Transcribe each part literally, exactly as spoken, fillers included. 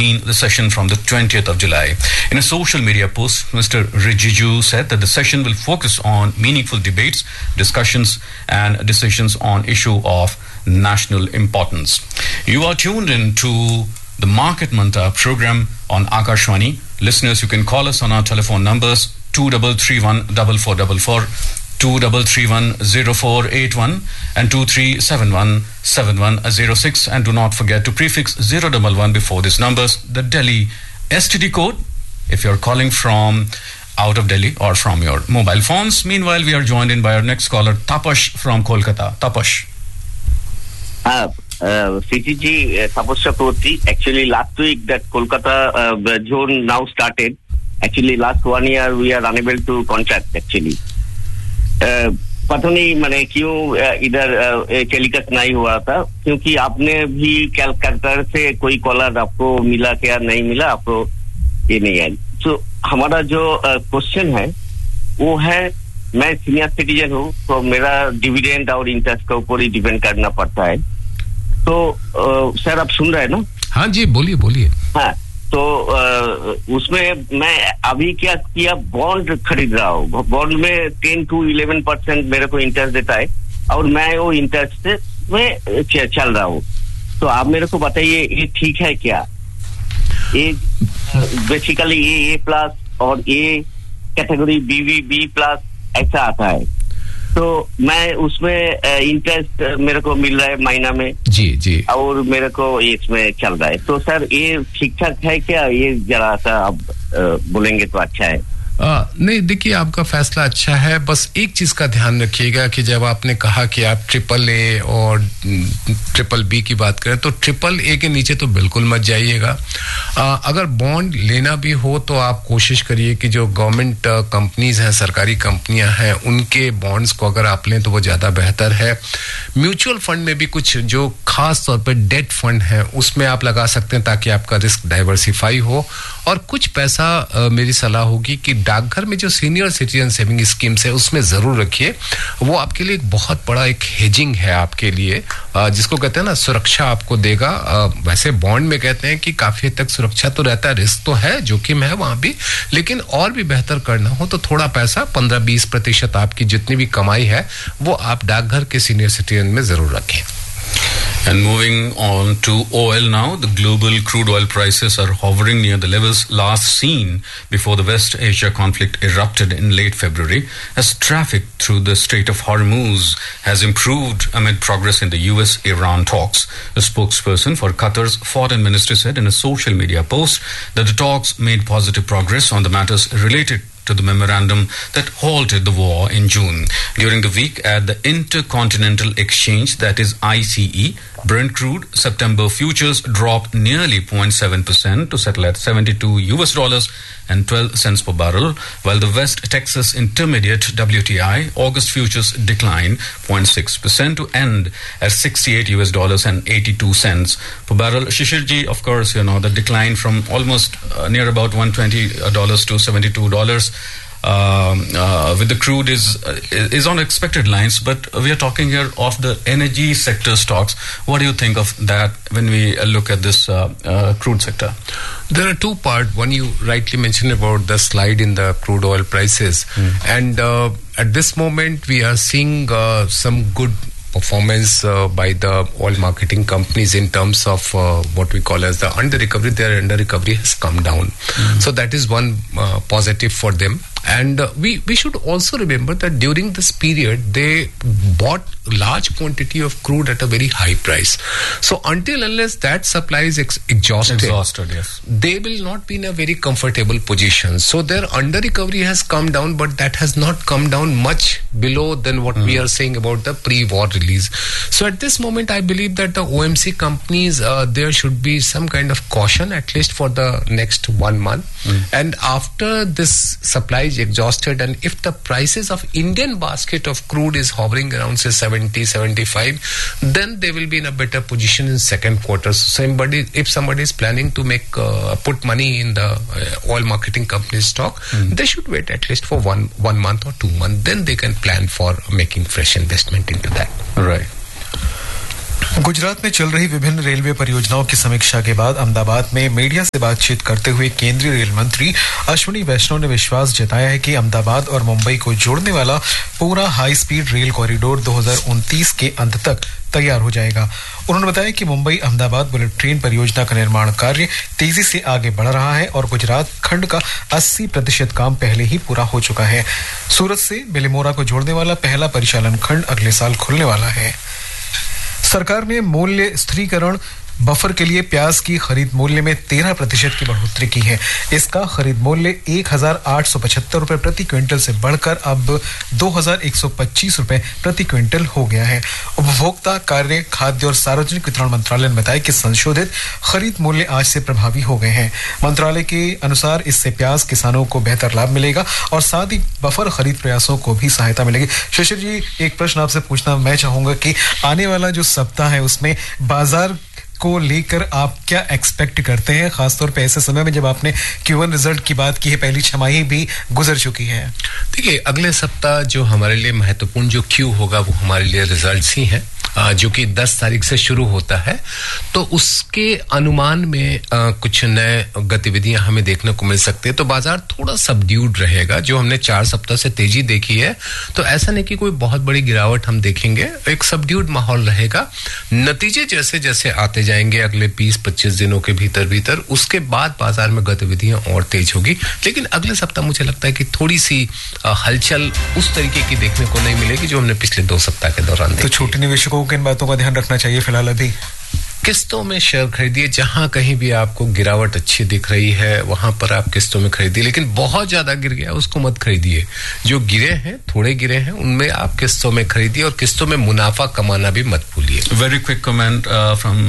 convene the session from the twentieth of July. In a social media post, Mister Rijiju said that the session will focus on meaningful debates, discussions, and decisions on issue of national importance. You are tuned in to the Market Manta program on Akashwani. Listeners, you can call us on our telephone numbers two three three one four four four four, two three three one zero four eight one and two three seven one seven one zero six, and do not forget to prefix zero one one before these numbers, the Delhi S T D code if you're calling from out of Delhi or from your mobile phones. Meanwhile, we are joined in by our next caller, Tapash from Kolkata. Tapash. Uh, uh, C T G, uh, Tapash Chakraborty. Actually, last week that Kolkata uh, zone now started. Actually, last one year we are unable to contract actually. Uh, पता नहीं मैंने क्यों इधर telecast नहीं हुआ था, क्योंकि आपने भी कैलकाटा से कोई कॉलर आपको मिला क्या नहीं मिला, आपको ये नहीं है. तो हमारा जो क्वेश्चन है वो है, मैं सीनियर सिटीजन हूँ तो मेरा डिविडेंड और इंटरेस्ट के ऊपर ही डिपेंड करना पड़ता है. तो सर आप सुन रहे हैं ना? हाँ जी, बोलिए बोलिए. हाँ, तो उसमें मैं अभी क्या किया, बॉन्ड खरीद रहा हूँ. बॉन्ड में टेन टू इलेवन परसेंट मेरे को इंटरेस्ट देता है और मैं वो इंटरेस्ट में चल रहा हूँ. तो आप मेरे को बताइए ये ठीक है क्या? ये बेसिकली ए ए प्लस और A category B B B plus ऐसा आता है. तो मैं उसमें इंटरेस्ट मेरे को मिल रहा है महीना में जी जी, और मेरे को इसमें चल रहा है. तो सर ये ठीक ठाक है क्या? ये जरा सा आप बोलेंगे तो अच्छा है. आ, नहीं, देखिए आपका फैसला अच्छा है. बस एक चीज का ध्यान रखिएगा कि जब आपने कहा कि आप ट्रिपल ए और ट्रिपल बी की बात करें, तो ट्रिपल ए के नीचे तो बिल्कुल मत जाइएगा. अगर बॉन्ड लेना भी हो तो आप कोशिश करिए कि जो गवर्नमेंट कंपनीज हैं, सरकारी कंपनियां हैं, उनके बॉन्ड्स को अगर आप लें तो वो ज्यादा बेहतर है. म्यूचुअल फंड में भी कुछ जो खास तौर पर डेट फंड है उसमें आप लगा सकते हैं ताकि आपका रिस्क डाइवर्सिफाई हो. और कुछ पैसा आ, मेरी सलाह होगी कि डाकघर में जो सीनियर सिटीजन सेविंग स्कीम्स है उसमें जरूर रखिए. वो आपके लिए एक बहुत बड़ा एक हेजिंग है आपके लिए, आ, जिसको कहते हैं ना सुरक्षा आपको देगा. आ, वैसे बॉन्ड में कहते हैं कि काफी हद तक सुरक्षा तो रहता है, रिस्क तो है, जोखिम है वहां भी, लेकिन और भी बेहतर करना हो तो थोड़ा पैसा पंद्रह बीस प्रतिशत आपकी जितनी भी कमाई है वो आप डाकघर के सीनियर सिटीजन में जरूर रखें. And moving on to oil now, the global crude oil prices are hovering near the levels last seen before the West Asia conflict erupted in late February, as traffic through the Strait of Hormuz has improved amid progress in the U S Iran talks. A spokesperson for Qatar's foreign ministry said in a social media post that the talks made positive progress on the matters related to the memorandum that halted the war in June. During the week at the Intercontinental Exchange, that is I C E, Brent crude September futures dropped nearly zero point seven percent to settle at seventy-two U S dollars and twelve cents per barrel, while the West Texas Intermediate W T I August futures declined zero point six percent to end at sixty-eight U S dollars and eighty-two cents per barrel. Shishirji, of course, you know, the decline from almost uh, near about one hundred twenty dollars to seventy-two dollars. Um, uh, with the crude is uh, is on expected lines, but we are talking here of the energy sector stocks. What do you think of that when we uh, look at this uh, uh, crude sector? There are two parts. One, you rightly mentioned about the slide in the crude oil prices, mm. and uh, at this moment we are seeing uh, some good performance uh, by the oil marketing companies in terms of uh, what we call as the under recovery. Their under recovery has come down, mm. so that is one uh, positive for them. And uh, we we should also remember that during this period they bought large quantity of crude at a very high price. So until unless that supply is ex- exhausted, exhausted, yes, they will not be in a very comfortable position. So their under recovery has come down, but that has not come down much below than what mm. we are saying about the pre-war release. So at this moment, I believe that the O M C companies, uh, there should be some kind of caution at least for the next one month. Mm. And after this supply is exhausted, and if the prices of Indian basket of crude is hovering around say seventy, seventy-five, then they will be in a better position in second quarter. So somebody, if somebody is planning to make uh, put money in the uh, oil marketing company stock, mm. they should wait at least for one one month or two months. Then they can plan for making fresh investment into that. Right. Gujarat में चल रही विभिन्न railway परियोजनाओं की समीक्षा के बाद अहमदाबाद में मीडिया से बातचीत करते हुए केंद्रीय रेल मंत्री अश्विनी वैष्णव ने विश्वास जताया है कि अहमदाबाद और मुंबई को जोड़ने वाला पूरा हाई स्पीड रेल कॉरिडोर दो हज़ार उनतीस के अंत तक तैयार हो जाएगा। उन्होंने बताया कि मुंबई अहमदाबाद बुलेट ट्रेन परियोजना का निर्माण कार्य तेजी से आगे बढ़ रहा है और गुजरात खंड का अस्सी प्रतिशत काम पहले ही पूरा हो चुका है। सूरत से बिलिमोरा को जोड़ने वाला पहला परिचालन खंड अगले साल खुलने वाला है। सरकार ने मूल्य स्थिरीकरण बफर के लिए प्याज की खरीद मूल्य में तेरह प्रतिशत की बढ़ोतरी की है। इसका खरीद मूल्य एक हजार आठ सौ पचहत्तर रुपए प्रति क्विंटल से बढ़कर अब दो हजार एक सौ पच्चीस रुपए प्रति क्विंटल हो गया है। उपभोक्ता कार्य, खाद्य और सार्वजनिक वितरण मंत्रालय ने बताया कि संशोधित खरीद मूल्य आज से प्रभावी हो गए हैं। मंत्रालय के अनुसार इससे प्याज किसानों को बेहतर लाभ मिलेगा और साथ ही बफर खरीद प्रयासों को भी सहायता मिलेगी। शिशिर जी, एक प्रश्न आपसे पूछना मैं चाहूंगा कि आने वाला जो सप्ताह है उसमें बाजार को लेकर आप क्या एक्सपेक्ट करते हैं, खासतौर पे ऐसे समय में जब आपने क्यू वन रिजल्ट की बात की है, पहली छमाही भी गुजर चुकी है। देखिए, अगले सप्ताह जो हमारे लिए महत्वपूर्ण जो क्यू होगा वो हमारे लिए रिजल्ट्स ही हैं, जो कि दस तारीख से शुरू होता है। तो उसके अनुमान में आ, कुछ नए गतिविधियां हमें देखने को मिल सकती है। तो बाजार थोड़ा सबड्यूड रहेगा। जो हमने चार सप्ताह से तेजी देखी है, तो ऐसा नहीं कि कोई बहुत बड़ी गिरावट हम देखेंगे, एक सबड्यूड माहौल रहेगा। नतीजे जैसे जैसे आते जाएंगे अगले बीस पच्चीस दिनों के भीतर भीतर, उसके बाद बाजार में गतिविधियां और तेज होगी। लेकिन अगले सप्ताह मुझे लगता है कि थोड़ी सी हलचल उस तरीके की देखने को नहीं मिलेगी जो हमने पिछले दो सप्ताह के दौरान देखी। तो छोटे निवेशकों को किन बातों का ध्यान रखना चाहिए फिलहाल? अभी किस्तों में शेयर खरीदिए। जहां कहीं भी आपको गिरावट अच्छी दिख रही है वहां पर आप किस्तों में खरीदिए, लेकिन बहुत ज्यादा गिर गया उसको मत खरीदिए। जो गिरे हैं, थोड़े गिरे हैं, उनमें आप किस्तों में खरीदिए और किस्तों में मुनाफा कमाना भी मत भूलिए। Very quick comment from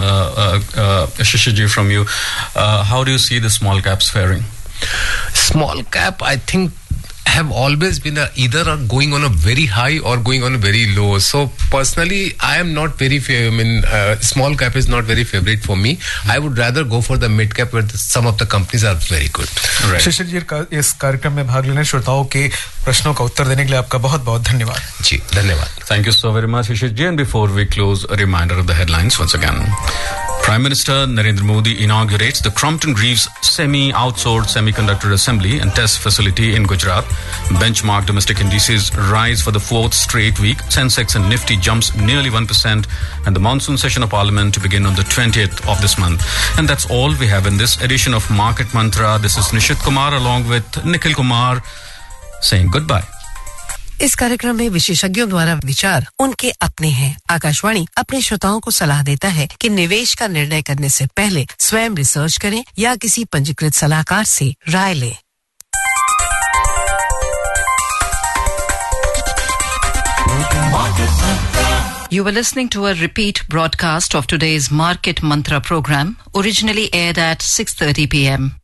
Shishir ji from you, how do you see the small caps fairing? Small cap, I think, have always been a, either are going on a very high or going on a very low. So personally, I am not very, I mean, uh, small cap is not very favorite for me. I would rather go for the mid cap where the, some of the companies are very good. Right. शिशिर जी, इस कार्यक्रम में भाग लेने, श्रोताओं के प्रश्नों का उत्तर देने के लिए आपका बहुत बहुत धन्यवाद। जी, धन्यवाद। Thank you so very much, Shishir ji. And before we close, a reminder of the headlines once again. Prime Minister Narendra Modi inaugurates the Crompton Greaves semi-outsourced semiconductor assembly and test facility in Gujarat. Benchmark domestic indices rise for the fourth straight week. Sensex and Nifty jumps nearly one percent, and the monsoon session of Parliament to begin on the twentieth of this month. And that's all we have in this edition of Market Mantra. This is Nishit Kumar along with Nikhil Kumar saying goodbye. इस कार्यक्रम में विशेषज्ञों द्वारा विचार उनके अपने हैं। आकाशवाणी अपने श्रोताओं को सलाह देता है कि निवेश का निर्णय करने से पहले स्वयं रिसर्च करें या किसी पंजीकृत सलाहकार से राय लें। You were listening to a repeat broadcast of today's Market Mantra program, originally aired at six thirty p m